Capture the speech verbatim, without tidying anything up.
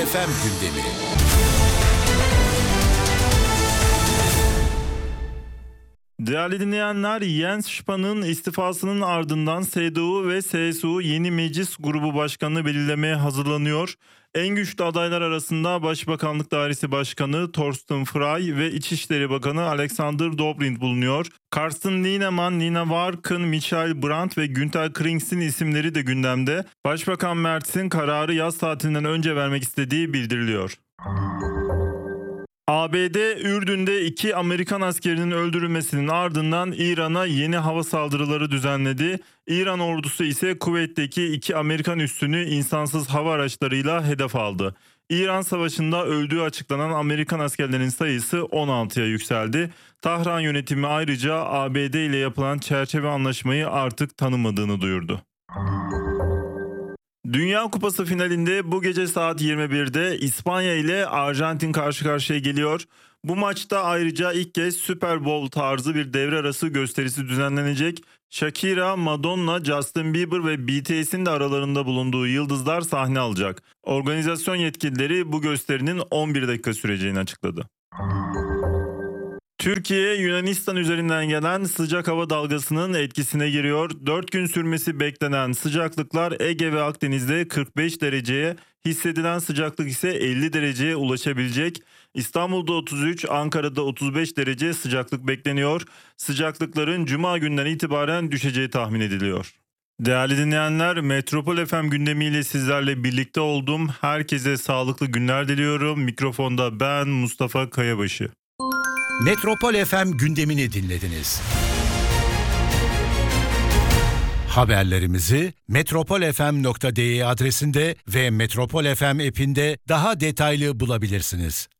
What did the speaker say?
F M gündemi. Değerli dinleyenler, Jens Spahn'ın istifasının ardından C D U ve C S U yeni meclis grubu başkanını belirlemeye hazırlanıyor. En güçlü adaylar arasında Başbakanlık Dairesi Başkanı Thorsten Frey ve İçişleri Bakanı Alexander Dobrindt bulunuyor. Carsten Linnemann, Nina Warken, Michael Brandt ve Günter Krings'in isimleri de gündemde. Başbakan Merz'in kararı yaz tatilinden önce vermek istediği bildiriliyor. A B D, Ürdün'de iki Amerikan askerinin öldürülmesinin ardından İran'a yeni hava saldırıları düzenledi. İran ordusu ise Kuveyt'teki iki Amerikan üssünü insansız hava araçlarıyla hedef aldı. İran Savaşı'nda öldüğü açıklanan Amerikan askerlerinin sayısı on altıya yükseldi. Tahran yönetimi ayrıca A B D ile yapılan çerçeve anlaşmayı artık tanımadığını duyurdu. Dünya Kupası finalinde bu gece saat yirmi birde İspanya ile Arjantin karşı karşıya geliyor. Bu maçta ayrıca ilk kez Super Bowl tarzı bir devre arası gösterisi düzenlenecek. Shakira, Madonna, Justin Bieber ve B T S'in de aralarında bulunduğu yıldızlar sahne alacak. Organizasyon yetkilileri bu gösterinin on bir dakika süreceğini açıkladı. Türkiye, Yunanistan üzerinden gelen sıcak hava dalgasının etkisine giriyor. dört gün sürmesi beklenen sıcaklıklar Ege ve Akdeniz'de kırk beş dereceye, hissedilen sıcaklık ise elli dereceye ulaşabilecek. İstanbul'da otuz üç, Ankara'da otuz beş derece sıcaklık bekleniyor. Sıcaklıkların Cuma günden itibaren düşeceği tahmin ediliyor. Değerli dinleyenler, Metropol F M gündemiyle sizlerle birlikte oldum. Herkese sağlıklı günler diliyorum. Mikrofonda ben Mustafa Kayabaşı. Metropol F M gündemini dinlediniz. Haberlerimizi metropol f m nokta d e adresinde ve Metropol F M app'inde daha detaylı bulabilirsiniz.